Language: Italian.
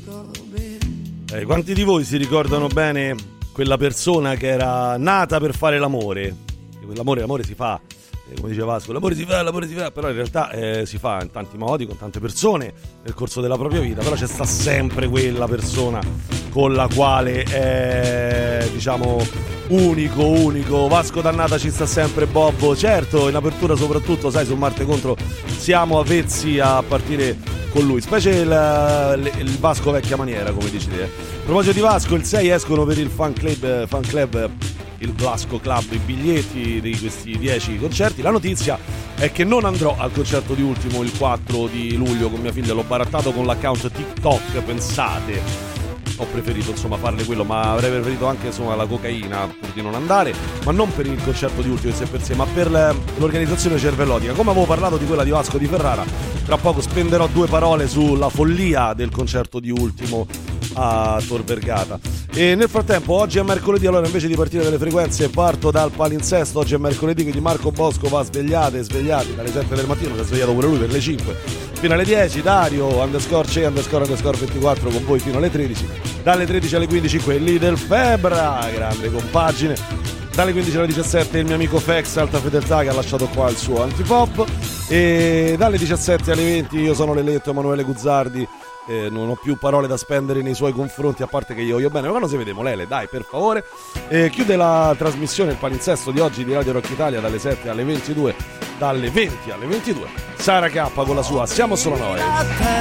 Quanti di voi si ricordano bene quella persona che era nata per fare l'amore? L'amore si fa, come diceva Vasco, l'amore si fa, però in realtà si fa in tanti modi, con tante persone nel corso della propria vita, però c'è sta sempre quella persona con la quale è, diciamo, unico. Vasco Dannata ci sta sempre, Bobbo. Certo, in apertura soprattutto, sai, su Marte Contro siamo avvezzi a partire con lui, specie il Vasco vecchia maniera, come dici te. A proposito di Vasco, il 6 escono per il fan club, il Vasco Club, i biglietti di questi 10 concerti. La notizia è che non andrò al concerto di Ultimo il 4 di luglio con mia figlia, l'ho barattato con l'account TikTok, pensate. Ho preferito insomma farle quello, ma avrei preferito anche insomma la cocaina pur di non andare, ma non per il concerto di Ultimo in sé per sé, ma per l'organizzazione cervellotica. Come avevo parlato di quella di Vasco di Ferrara, tra poco spenderò 2 parole sulla follia del concerto di Ultimo a Tor Vergata. E nel frattempo, oggi è mercoledì, allora invece di partire dalle frequenze parto dal palinsesto. Oggi è mercoledì, quindi Marco Bosco va svegliati dalle 7 del mattino, si è svegliato pure lui per le 5 fino alle 10. Dario _C__24 con voi fino alle 13, dalle 13 alle 15 quelli del Febra, grande compagine. Dalle 15 alle 17 il mio amico Fex, alta fedeltà, che ha lasciato qua il suo antipop. E dalle 17 alle 20 io sono l'eletto Emanuele Guzzardi. Non ho più parole da spendere nei suoi confronti, a parte che io voglio bene. Ma quando si vediamo, Lele, dai, per favore. Chiude la trasmissione il palinsesto di oggi di Radio Rock Italia dalle 7 alle 22, dalle 20 alle 22 Sara K con la sua Siamo Solo Noi.